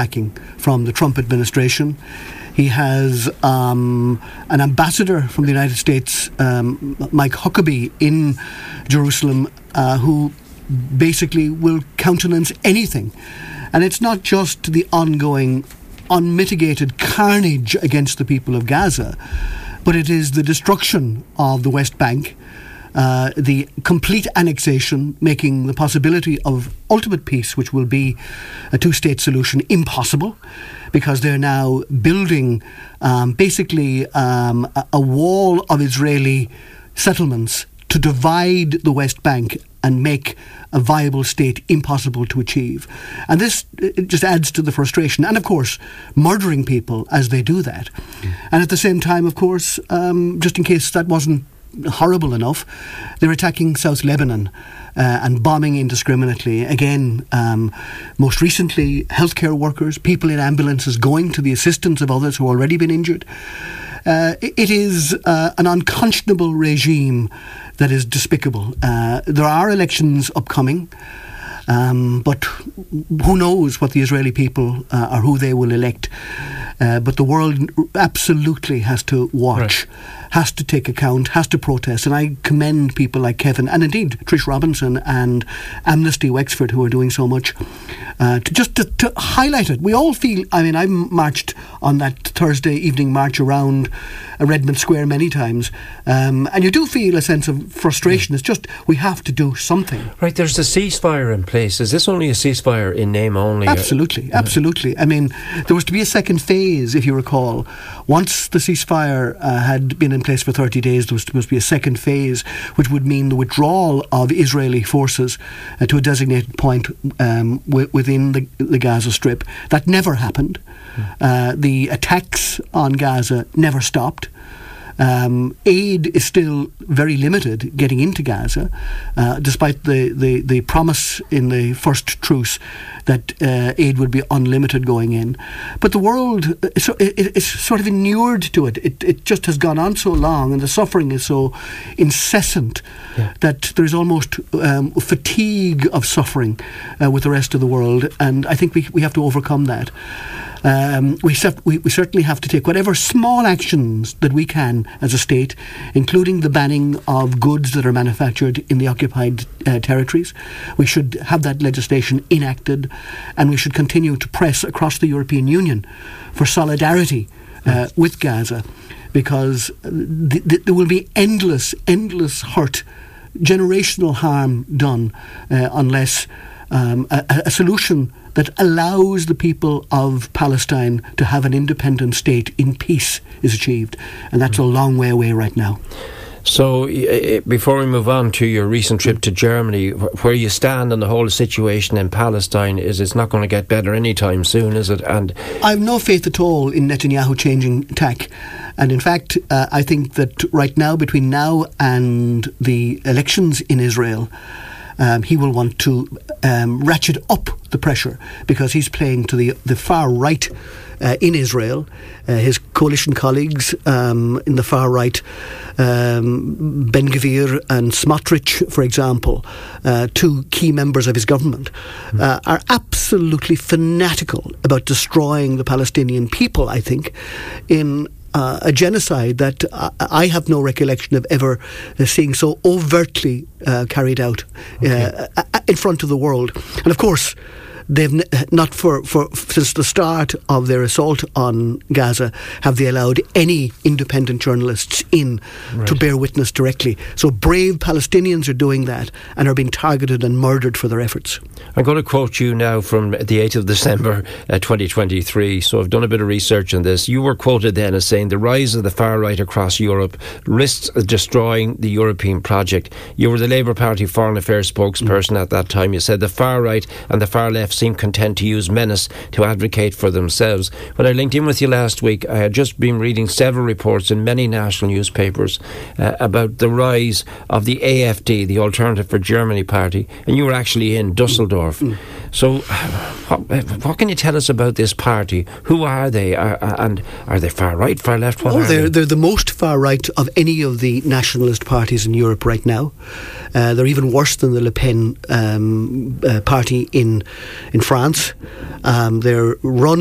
backing from the Trump administration. He has an ambassador from the United States, Mike Huckabee, in Jerusalem, who basically will countenance anything. And it's not just the ongoing, unmitigated carnage against the people of Gaza, but it is the destruction of the West Bank, the complete annexation, making the possibility of ultimate peace, which will be a two-state solution, impossible, because they're now building basically a wall of Israeli settlements to divide the West Bank and make a viable state impossible to achieve. And this it just adds to the frustration. And, of course, murdering people as they do that. And at the same time, of course, just in case that wasn't horrible enough, they're attacking South Lebanon and bombing indiscriminately. Again, most recently, healthcare workers, people in ambulances going to the assistance of others who have already been injured. It is an unconscionable regime that is despicable. There are elections upcoming, but who knows what the Israeli people or who they will elect. But the world absolutely has to watch, has to take account, has to protest. And I commend people like Kevin and indeed Trish Robinson and Amnesty Wexford, who are doing so much to highlight it. We all feel, I mean, I've marched on that Thursday evening march around Redmond Square many times, and you do feel a sense of frustration. It's just, we have to do something. Right, there's a ceasefire in place. Is this only a ceasefire in name only? Absolutely, absolutely. I mean, there was to be a second phase, if you recall. Once the ceasefire had been in place for 30 days, there was supposed to be a second phase, which would mean the withdrawal of Israeli forces to a designated point within the Gaza Strip. That never happened. The attacks on Gaza never stopped. Aid is still very limited getting into Gaza, despite the promise in the first truce that aid would be unlimited going in. But the world is sort of inured to it. It just has gone on so long, and the suffering is so incessant that there's almost fatigue of suffering with the rest of the world, and I think we have to overcome that. We certainly have to take whatever small actions that we can as a state, including the banning of goods that are manufactured in the occupied territories. We should have that legislation enacted, and we should continue to press across the European Union for solidarity with Gaza, because there will be endless hurt, generational harm done unless a solution that allows the people of Palestine to have an independent state in peace is achieved. And that's a long way away right now. So, before we move on to your recent trip to Germany, where you stand on the whole situation in Palestine is it's not going to get better anytime soon, is it? And I have no faith at all in Netanyahu changing tack. And in fact, I think that right now, between now and the elections in Israel, he will want to ratchet up the pressure, because he's playing to the far right in Israel. His coalition colleagues in the far right, Ben-Gvir and Smotrich, for example, two key members of his government, are absolutely fanatical about destroying the Palestinian people, I think, in a genocide that I have no recollection of ever seeing so overtly carried out in front of the world. And of course, they've not since the start of their assault on Gaza have they allowed any independent journalists in to bear witness directly. So brave Palestinians are doing that and are being targeted and murdered for their efforts. I'm going to quote you now from the 8th of December 2023. So I've done a bit of research on this. You were quoted then as saying the rise of the far right across Europe risks destroying the European project. You were the Labour Party Foreign Affairs spokesperson at that time. You said the far right and the far left seem content to use menace to advocate for themselves. When I linked in with you last week, I had just been reading several reports in many national newspapers about the rise of the AfD, the Alternative for Germany party, and you were actually in Dusseldorf. So, what can you tell us about this party? Who are they? And are they far right, far left? They're the most far right of any of the nationalist parties in Europe right now. They're even worse than the Le Pen party in France. They're run